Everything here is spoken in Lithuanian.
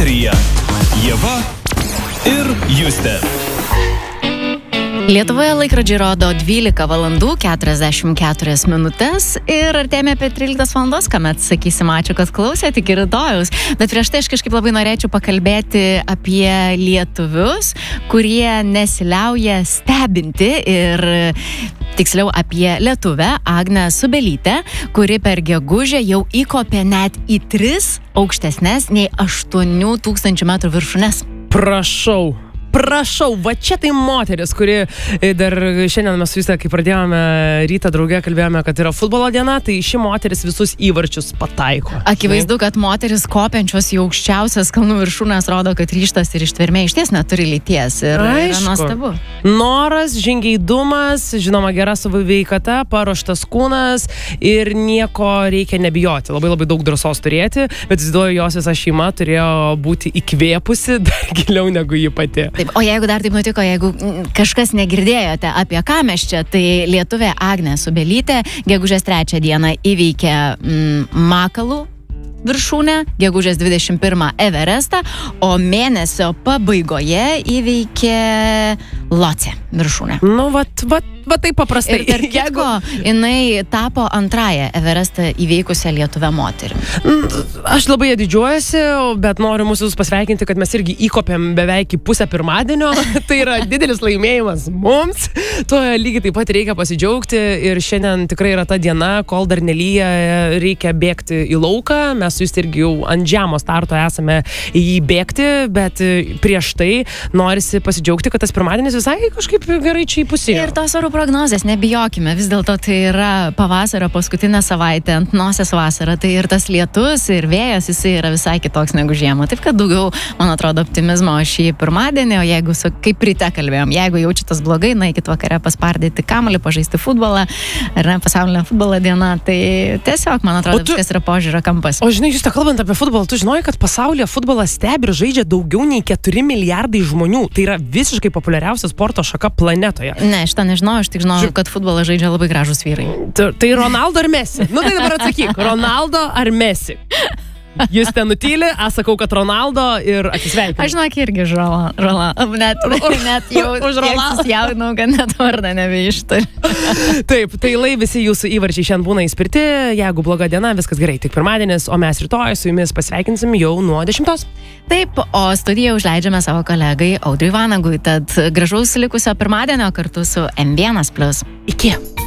Eteryje Ieva ir Justė. Lietuvoje laikrodžiai rodo 12 valandų 44 minutės ir artėjame apie 13 valandos, kuomet sakysim ačiū, kad klausėte, iki rytojaus. Bet prieš tai aš kažkaip labai norėčiau pakalbėti apie lietuvius, kurie nesiliauja stebinti ir tiksliau apie lietuvę Agnę Subelytę, kuri per gegužę jau įkopė net į 3 aukštesnės nei 8000 metrų viršūnes. Prašau, va čia tai moteris, kuri dar šiandien mes su Justė, kai pradėjome rytą drauge, kalbėjome, kad yra futbolo diena, tai ši moteris visus įvarčius pataiko. Akivaizdu, kad moteris kopiančios į aukščiausias kalnų viršūnes rodo, kad ryžtas ir ištvermė išties neturi lyties ir yra nuostabu. Noras, žingeidumas, žinoma gera saviveikata, paruoštas kūnas ir nieko reikia nebijoti. Labai daug drąsos turėti, bet įsivaizduoju, jos visa šeima turėjo būti įkvėpusi dar giliau negu ji pati. Taip, o jeigu dar taip nutiko, jeigu kažkas negirdėjote apie ką mes čia, tai lietuvė Agnė Subelytė gegužės 3 dieną įveikė Makalų viršūnę, gegužės 21 Everestą, o mėnesio pabaigoje įveikė Lhotse viršūnę. Nu, va taip paprastai. Ir tarp kitko, jinai tapo antrąją Everestą įveikusią lietuvę moterį. Aš labai ją didžiuojasi, bet noriu mūsų pasveikinti, kad mes irgi įkopėm beveik į pusę pirmadienio. Tai yra didelis laimėjimas mums. Tuo lygiai taip pat reikia pasidžiaugti ir šiandien tikrai yra ta diena, kol dar nelyja, reikia bėgti į lauką. Mes su Jūs irgi jau ant žemo starto esame į jį bėgti, bet prieš tai norisi pasidžiaugti, kad tas pirmadienis visai kažkaip gerai čia įpusėjo. Ir tos orų prognozės, nebijokime, vis dėlto tai yra pavasario paskutinė savaitė, ant nosies vasara, tai ir tas lietus, ir vėjas, jisai yra visai kitoks negu žiemą. Taip kad daugiau, man atrodo, optimizmo šį pirmadienį, o jeigu, kaip ryte kalbėjom, jeigu jaučiatės blogai, eikit vakare paspardyti kamuolį, pažaisti futbolą, ar ne, pasaulinė futbolo diena, tai tiesiog, man atrodo, viskas yra požiūrio kampas. O žinai, Juste, kalbant apie futbolą, tu žinojai, kad pasaulyje futbolą stebi ir žaidžia daugiau nei 4 milijardai žmonių. Tai yra visiškai populiariausia sporto šaka planetoje. Ne, šitą nežinau, aš tik žinau, kad futbolą žaidžia labai gražūs vyrai. Tai Ronaldo ar Messi? Nu tai dabar atsakyk, Ronaldo ar Messi? Jūs ten nutylė, aš sakau, kad Ronaldo ir atsisveikinu. Aš žinok irgi net jau susijaudinau, kad net vardą nebeištariu. Taip, tai visi jūsų įvarčiai šiandien būna įspirti, jeigu bloga diena, viskas gerai, tik pirmadienis, o mes rytoj su jumis pasveikinsim jau nuo 10. Taip, o studiją užleidžiame savo kolegai Audriui Vanagui, tad gražaus likusio pirmadienio kartu su M1+. Iki.